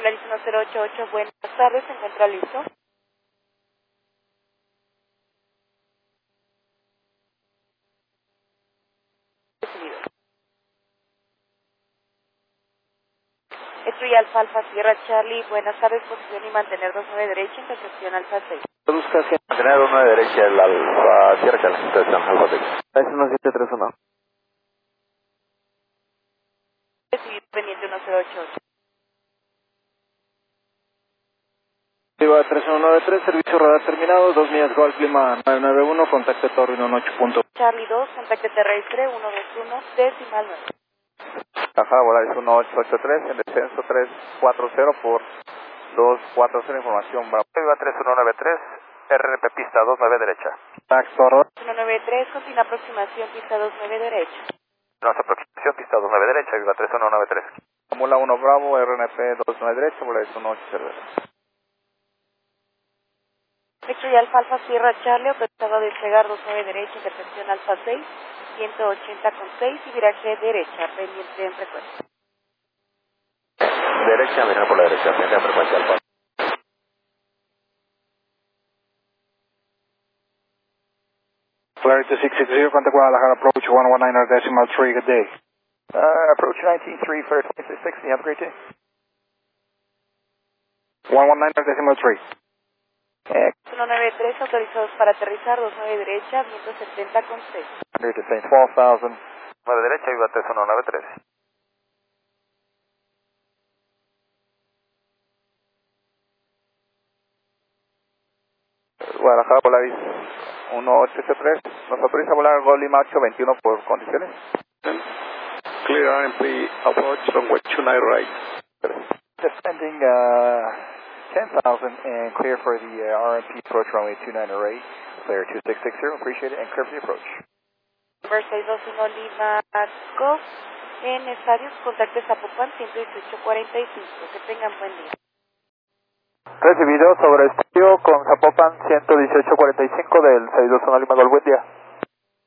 Polaris 1088, buenas tardes, ¿se encuentra listo? Recibido. Estoy Alfa Alfa Sierra Charlie, buenas tardes, posición y mantener 29 derecha, intersección Alfa 6. Busca mantener 29 derecha, el Alfa Sierra Charlie, intersección Alfa 6. Es 1731. Recibido pendiente 1088. Viva 3193, servicio radar terminado, 2 millas Golf Lima 991, contacto Torre 18. Charlie 2, contacto terrestre 121, decimal 9. Bajada Volaris 1883, en descenso 340 por 240, información Bravo. Viva 3193, RP pista 29 derecha. Toro. 193, continúa aproximación, pista 29 derecha. Nuestra aproximación, pista 29 derecha, Viva 3193. Formula 1 Bravo, RNP 29 derecha, Volaris 1883. Estoy Alfa Alfa Sierra Charlie, autorizado a despegar 29 derecha, intersección Alfa 6, 180 con 6 y viraje derecha, pendiente en frecuencia. Derecha, mira por la derecha, pendiente en frecuencia Alfa. Polaris 2660, contact Guadalajara, approach 119.3, good day. Approach 193, Flare 2660, have a great day. 119.3. 193, autorizados para aterrizar, 29 derecha, 170 con 6. Under descent 12,000. 9 derecha, Viva 3193. Guadalajara, Polaris 1883. ¿Nos autoriza a volar Gol Lima 821 por condiciones? Clear RMP, approach runway 29 right. Descending 10,000 and clear for the RMP approach runway 29 right. Clear 2660, appreciate it, and clear for the approach. Number 621 Lima Golf, en estadios, contacte Zapopan 11845. Que tengan buen día. Recibido sobre estadio con Zapopan 11845 del 621 Lima Golf, buen día.